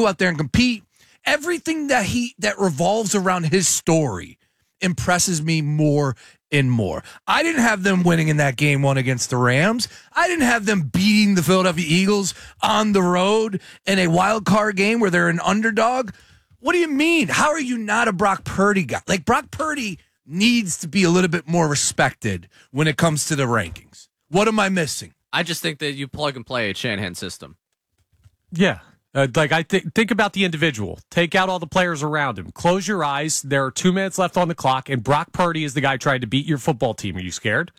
go out there and compete. Everything that revolves around his story impresses me more and more. I didn't have them winning in that game one against the Rams. I didn't have them beating the Philadelphia Eagles on the road in a wild card game where they're an underdog. What do you mean? How are you not a Brock Purdy guy? Like, Brock Purdy needs to be a little bit more respected when it comes to the rankings. What am I missing? I just think that you plug and play a Shanahan system. Yeah. Think about the individual. Take out all the players around him. Close your eyes. There are 2 minutes left on the clock, and Brock Purdy is the guy trying to beat your football team. Are you scared?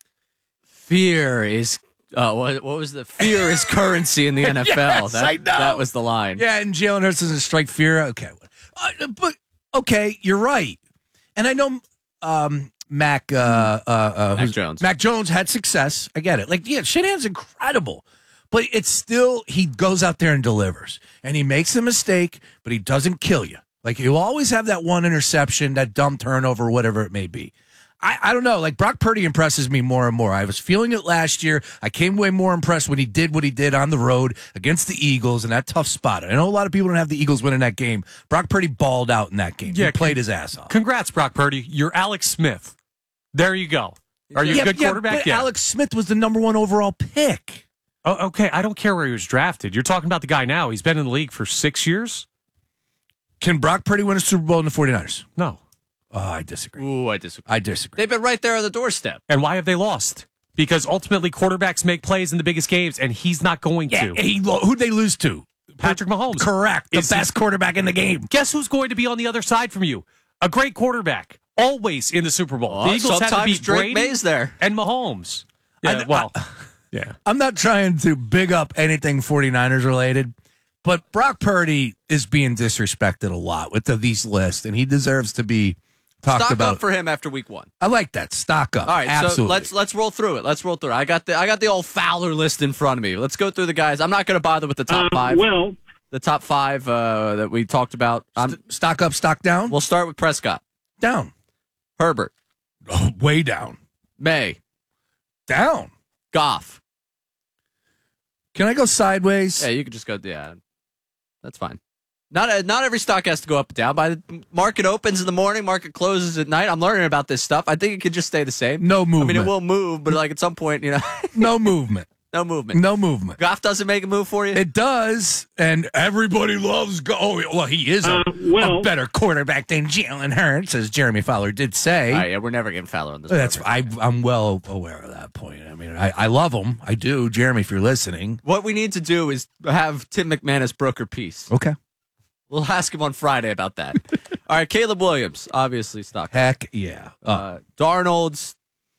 Fear is what was the fear is currency in the NFL. Yes, I know. That was the line. Yeah, and Jalen Hurts doesn't strike fear. Okay, but okay, you're right. And I know Mac Jones. Mac Jones had success. I get it. Like, yeah, Shanahan's incredible. But it's still, he goes out there and delivers. And he makes a mistake, but he doesn't kill you. Like, he'll always have that one interception, that dumb turnover, whatever it may be. I don't know. Like, Brock Purdy impresses me more and more. I was feeling it last year. I came away more impressed when he did what he did on the road against the Eagles in that tough spot. I know a lot of people don't have the Eagles winning that game. Brock Purdy balled out in that game. Yeah, he played his ass off. Congrats, Brock Purdy. You're Alex Smith. There you go. Are you a good quarterback? But Alex Smith was the number 1 overall pick. Oh, okay. I don't care where he was drafted. You're talking about the guy now. He's been in the league for 6 years. Can Brock Purdy win a Super Bowl in the 49ers? No. Oh, I disagree. Ooh, I disagree. They've been right there on the doorstep. And why have they lost? Because ultimately quarterbacks make plays in the biggest games, and he's not going to. Who'd they lose to? Patrick Mahomes. Correct. The best quarterback in the game. Guess who's going to be on the other side from you? A great quarterback. Always in the Super Bowl. The Eagles had to beat Drake Brady Mays there. and Mahomes. Yeah, I'm not trying to big up anything 49ers related, but Brock Purdy is being disrespected a lot with these lists, and he deserves to be talked about. Stock up for him after week 1. I like that. Stock up. All right, absolutely. So let's roll through it. I got the old Fowler list in front of me. Let's go through the guys. I'm not going to bother with the top 5. The top 5 that we talked about. Stock up, stock down. We'll start with Prescott. Down. Herbert. Oh, way down. May. Down. Goff. Can I go sideways? Yeah, you could just go. Yeah, that's fine. Not every stock has to go up and down. By the market opens in the morning, market closes at night. I'm learning about this stuff. I think it could just stay the same. No movement. I mean, it will move, but like at some point, no movement. No movement. No movement. Goff doesn't make a move for you? It does, and everybody loves Goff. Oh, well, he is a better quarterback than Jalen Hurts, as Jeremy Fowler did say. All right, yeah, we're never getting Fowler on this. I'm well aware of that point. I mean, I love him. I do. Jeremy, if you're listening. What we need to do is have Tim McManus broker peace. Okay. We'll ask him on Friday about that. All right, Caleb Williams, obviously stock. Heck yeah. Darnold's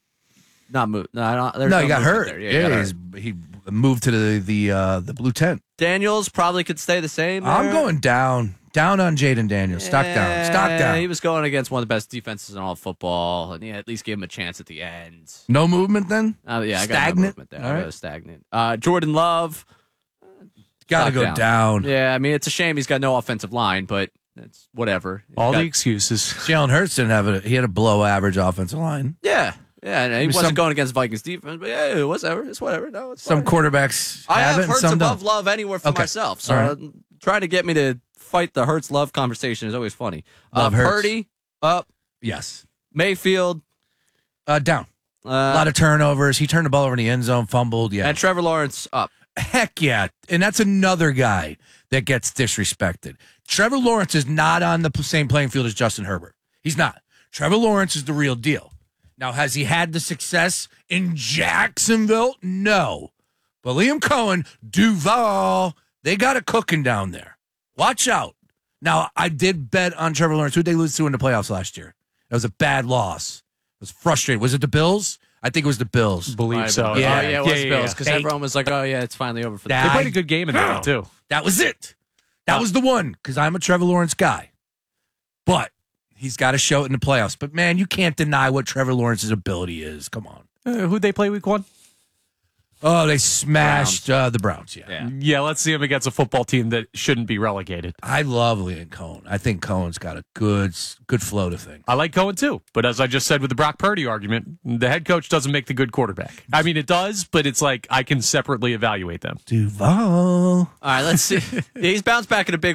not moved. No, he got hurt. There. Yeah, he moved to the blue tent. Daniels probably could stay the same. I'm going down. Down on Jaden Daniels. Stock down. He was going against one of the best defenses in all of football, and at least gave him a chance at the end. No movement then? Yeah, I got stagnant? no movement there. All right. I got stagnant. Jordan Love. Got to go down. Yeah, I mean, it's a shame he's got no offensive line, but it's whatever. All the excuses. Jalen Hurts didn't have he had a below average offensive line. Yeah, and he wasn't going against Vikings defense, but yeah, whatever. It's whatever. No, it's some quarterbacks I have have it, Hurts some above don't. Love anywhere for myself, so right. Trying to get me to fight the Hurts Love conversation is always funny. Love Hurts. Purdy up, Yes. Mayfield Down. A lot of turnovers. He turned the ball over in the end zone, fumbled. Yeah, and Trevor Lawrence up. Heck yeah. And that's another guy that gets disrespected. Trevor Lawrence is not on the same playing field as Justin Herbert. He's not. Trevor Lawrence is the real deal. Now, has he had the success in Jacksonville? No. But Liam Cohen, Duval, they got it cooking down there. Watch out. Now, I did bet on Trevor Lawrence. Who'd they lose to in the playoffs last year? It was a bad loss. It was frustrating. Was it the Bills? I think it was the Bills. Believe so. Yeah, it was Bills because everyone was like, "Oh yeah, it's finally over for them." They played a good game in that too. That was it. That was the one because I'm a Trevor Lawrence guy. But he's got to show it in the playoffs. But man, you can't deny what Trevor Lawrence's ability is. Come on. Who'd they play week 1? Oh, they smashed the Browns. Yeah. Let's see him against a football team that shouldn't be relegated. I love Liam Cohen. I think Cohen's got a good flow to things. I like Cohen too, but as I just said with the Brock Purdy argument, the head coach doesn't make the good quarterback. I mean, it does, but it's like I can separately evaluate them. Duval. All right, let's see. He's bounced back in a big